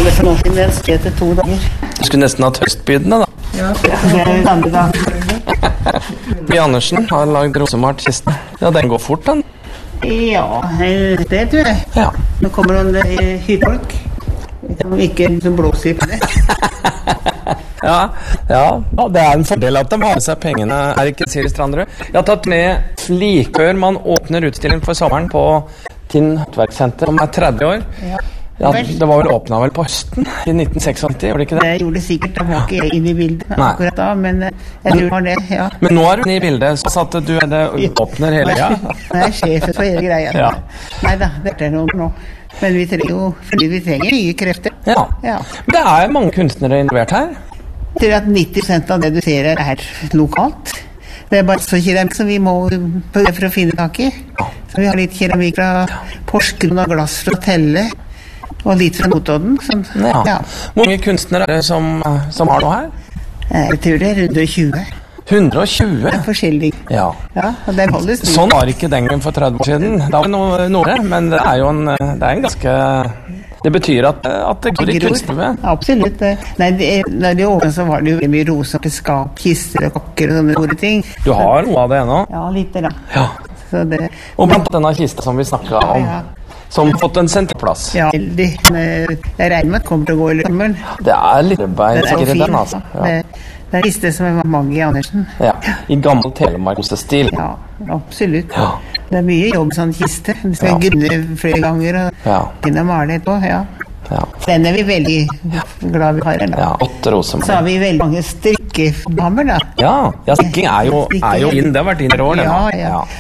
det for noe siden, den skrev til 2 dager. Du skulle nesten hatt høstbydende, da. Ja, det er jo andre dag. Vi Andersen har lagd rosemalt kiste. Ja, den går fort, den. Ja, det tror jeg. Ja. Nå kommer noen hyfolk som blåser på det. Ja, det er en fordel at de har med seg pengene. Er ikke Siri Strandrød? Jeg har tatt med før man åpner utstillingen for sommeren på Tinn håndverkssenter, som er 30 år. Ja, det var vel åpnet vel på høsten i 1996, var det ikke det? Det gjorde det sikkert, da var ikke jeg inne i bildet akkurat da, men jeg tror det var det, ja. Men nå er du inne i bildet, så at du åpner hele greia. Det er sjefen for hele greia. Ja. Neida, dette er noe nå. Men vi trenger jo, fordi vi trenger nye krefter. Ja. Ja. Det er mange kunstnere involvert her. Jeg tror at 90% av det du ser er lokalt. Det er bare så keramikk som vi må prøve for å finne tak i. Så vi har litt keramikk fra Porsgrunn og glass fra Telle, og litt fra Notodden. Ja. Hvor mange kunstnere er det som har noe her? Jeg tror det er 120. 120? Det er forskjellig. Ja. Og det holdes litt. Sånn var ikke den gangen for 30 år siden. Da var det noe, men det er jo en ganske... Det betyr at det går i kunstlivet. Absolutt. Nei, når det åpnet så var det jo mye rosa til skap, kister og kokker og sånne store ting. Du har noe av det ennå? Ja, litt da. Ja. Så det, og blant denne kista som vi snakket om, som har fått en senterplass. Ja, veldig. Jeg regner med at det kommer til å gå i lømmeren. Det er litt arbeid i den, altså. Ja. Det er kiste som er Maggi Andersen. Ja, i gammel Telemark-stil. Ja, absolutt. Ja. Det er mye jobb sånn kiste. Det skal grunne flere ganger og finne og male etterpå, ja. Den er vi veldig glad vi har, eller? Ja, 8 rosemalt. Så har vi veldig mange strikkehammer, da. Ja, strikking er jo inn, det har vært inn i år, det. Ja.